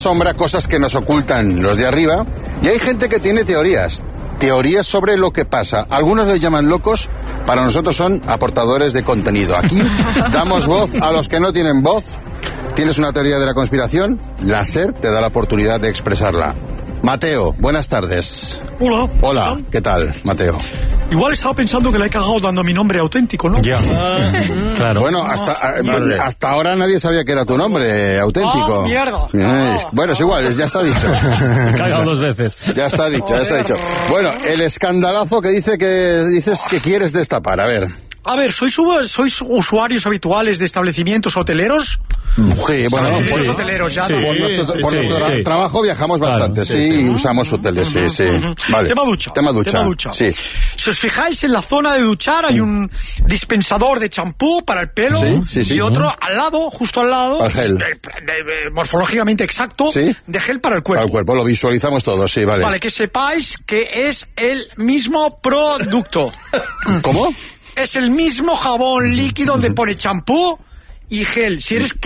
sombra, cosas que nos ocultan los de arriba, y hay gente que tiene teorías sobre lo que pasa. Algunos les llaman locos, para nosotros son aportadores de contenido. Aquí damos voz a los que no tienen voz. ¿Tienes una teoría de la conspiración? La SER te da la oportunidad de expresarla. Mateo, buenas tardes. Hola, ¿qué tal, Mateo? Igual estaba pensando que le he cagado dando mi nombre auténtico, ¿no? Ya. Claro. Bueno, hasta ahora nadie sabía que era tu nombre auténtico. ¡Mierda! Bueno, es igual, ya está dicho. Cagado 2 veces. Ya está dicho. Bueno, el escandalazo que dices que quieres destapar, a ver. ¿sois usuarios habituales de establecimientos hoteleros? Sí, bueno, por hoteleros ya. Sí, por nuestro trabajo viajamos bastante, sí, usamos hoteles, sí. Vale. Tema ducha. Sí. Si os fijáis, en la zona de duchar hay un dispensador de champú para el pelo y otro al lado, justo al lado, para gel. Morfológicamente exacto, de gel para el cuerpo. Para el cuerpo, lo visualizamos todos, sí, vale. Vale, que sepáis que es el mismo producto. ¿Cómo? Es el mismo jabón líquido donde pone champú y gel. Si es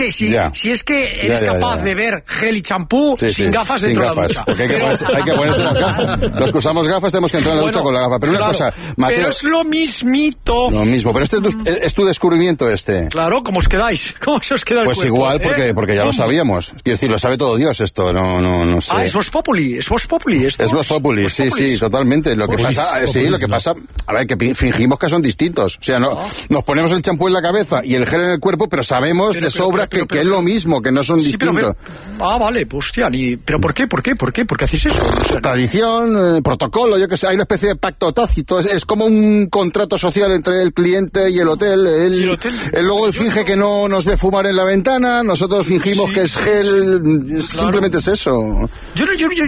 que eres capaz de ver gel y champú sin gafas dentro de la ducha. Porque hay que ponerse las gafas. Los que usamos gafas tenemos que entrar en la ducha con la gafa. Pero una cosa, Mateo, pero es lo mismito. Lo mismo, pero es tu descubrimiento este. Claro, ¿cómo os quedáis? ¿Cómo se os queda el pues cuerpo? Igual, porque ya lo sabíamos. Quiero decir, lo sabe todo Dios esto, no sé. Es Vox Populi esto. Es Vox Populi, sí, totalmente. Lo que pasa, a ver, que fingimos que son distintos. O sea, nos ponemos el champú en la cabeza y el gel en el cuerpo, pero sabemos de sobra que es lo mismo, que no son distintos. Vale, pues hostia, ¿pero por qué? ¿Por qué hacéis eso? No sé. Tradición, protocolo, yo que sé, hay una especie de pacto tácito, es como un contrato social entre el cliente y el hotel. Él luego finge que no nos ve fumar en la ventana, nosotros fingimos que es gel, simplemente es eso. Yo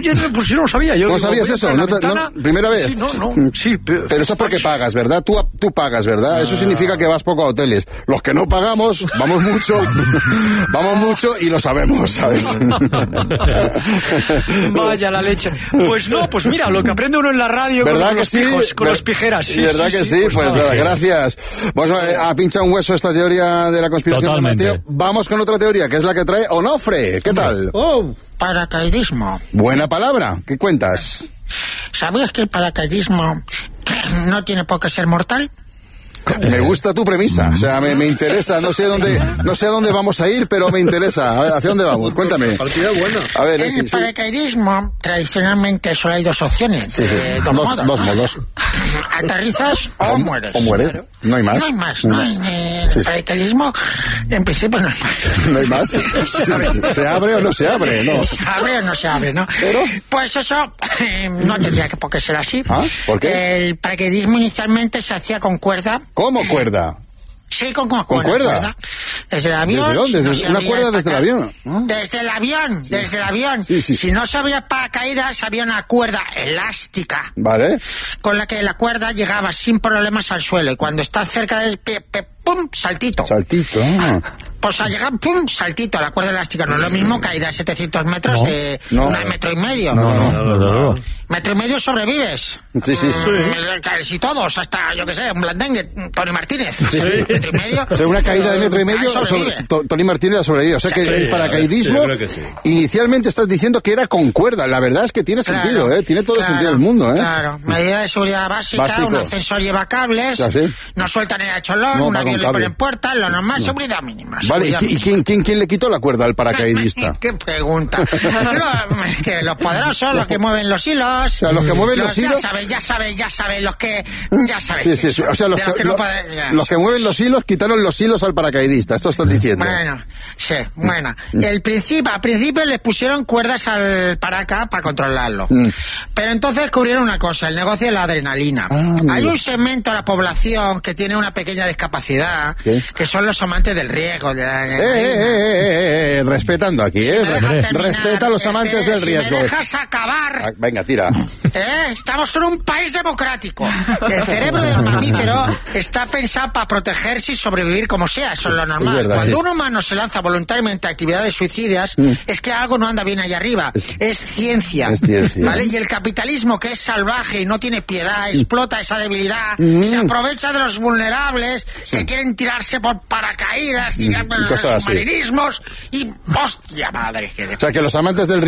no sabía. ¿No sabías eso? ¿Primera vez? Sí, pero eso es porque pagas, ¿verdad? Tú pagas, ¿verdad? Eso significa que vas poco a hoteles. Los que no pagamos, vamos mucho y lo sabemos, ¿sabes? Vaya la leche. Pues mira, lo que aprende uno en la radio con los pijeras. Sí, ¿verdad que sí? Pues nada, gracias. Vamos a pinchar un hueso esta teoría de la conspiración. Totalmente. De Mateo. Vamos con otra teoría, que es la que trae Onofre. ¿Qué tal? Paracaidismo. Buena palabra. ¿Qué cuentas? ¿Sabías que el paracaidismo no tiene por qué ser mortal? Me gusta tu premisa, o sea, me interesa, no sé dónde vamos a ir, pero me interesa. A ver, ¿hacia dónde vamos? Cuéntame. Partida buena. A ver, en el paracaidismo, tradicionalmente solo hay 2 opciones. Dos modos. Aterrizas o mueres. O mueres. No hay más. No hay más. No hay, en el paracaidismo, en principio, no hay más. ¿No hay más? ¿Se abre o no se abre? No. ¿Se abre o no se abre, no? ¿Pero? Pues eso no tendría que por qué ser así. ¿Ah? ¿Por qué? El paracaidismo inicialmente se hacía con cuerda. ¿Cómo cuerda? Sí, con cuerda. Desde el avión. ¿Desde dónde? ¿Una cuerda desde el avión? Desde el avión. Sí. Si no se abría paracaídas, había una cuerda elástica. Vale. Con la que la cuerda llegaba sin problemas al suelo. Y cuando estás cerca del pie, ¡pum! Saltito. Saltito. Pues al llegar, ¡pum! Saltito a la cuerda elástica. No es lo mismo caída de 700 metros de 1,5 metros. No. ¿Metro y medio sobrevives? Sí. Casi todos, hasta, yo que sé, un blandengue, Tony Martínez. Sí. ¿Metro y medio? O sea, una caída de 1,5 metro, Tony Martínez ha sobrevivido. O sea que el paracaidismo, inicialmente estás diciendo que era con cuerda. La verdad es que tiene sentido, ¿eh? Tiene todo el sentido del mundo, ¿eh? Claro. Medida de seguridad básica, un ascensor lleva cables, no sueltan el cholón, un avión le ponen puertas, lo normal, seguridad mínima. Vale, ¿y quién le quitó la cuerda al paracaidista? ¿Qué pregunta? Que los poderosos, los que mueven los hilos. O sea, los que mueven los hilos. Ya sabes, los que. Ya sabes. Sí. O sea, los que mueven los hilos quitaron los hilos al paracaidista. Esto estás diciendo. Bueno. Al principio les pusieron cuerdas al paraca para controlarlo. Pero entonces descubrieron una cosa: el negocio de la adrenalina. Hay un segmento de la población que tiene una pequeña discapacidad, que son los amantes del riesgo. Respetando aquí, Respeta a los amantes del riesgo. ¿Me dejas acabar? Venga, tira. Estamos en un país democrático. El cerebro del mamífero está pensado para protegerse y sobrevivir como sea. Eso es lo normal. Es verdad, cuando un humano se lanza voluntariamente a actividades suicidas, es que algo no anda bien allá arriba. Es ciencia. ¿Vale? Y el capitalismo, que es salvaje y no tiene piedad, explota esa debilidad, se aprovecha de los vulnerables que quieren tirarse por paracaídas, cosas así. Submarinismos y hostia madre. O sea, que los amantes del